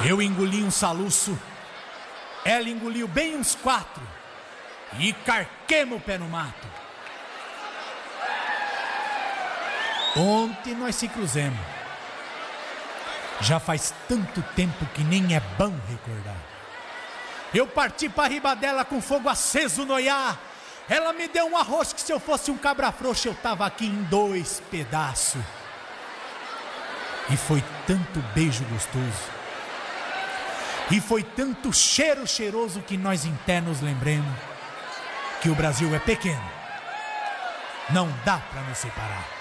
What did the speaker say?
Eu engoli um soluço, ela engoliu bem uns 4 e carquemos o pé no mato. Ontem nós se cruzemos. Já faz tanto tempo que nem é bom recordar. Eu parti para riba dela com fogo aceso no olhar. Ela me deu um arroz que se eu fosse um cabra frouxo eu tava aqui em 2 pedaços. E foi tanto beijo gostoso. E foi tanto cheiro cheiroso que nós em té nos lembremos que o Brasil é pequeno. Não dá para nos separar.